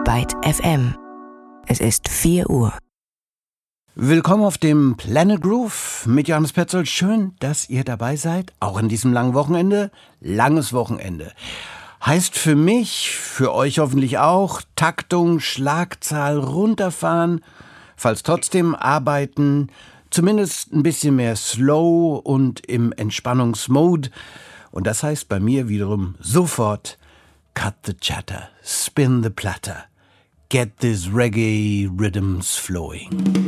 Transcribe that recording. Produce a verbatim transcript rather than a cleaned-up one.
Byte F M. Es ist vier Uhr. Willkommen auf dem Planet Groove mit Johannes Petzold. Schön, dass ihr dabei seid, auch an diesem langen Wochenende. Langes Wochenende. Heißt für mich, für euch hoffentlich auch, Taktung, Schlagzahl runterfahren, falls trotzdem arbeiten, zumindest ein bisschen mehr slow und im Entspannungsmode. Und das heißt bei mir wiederum sofort cut the chatter, spin the platter, get these reggae rhythms flowing.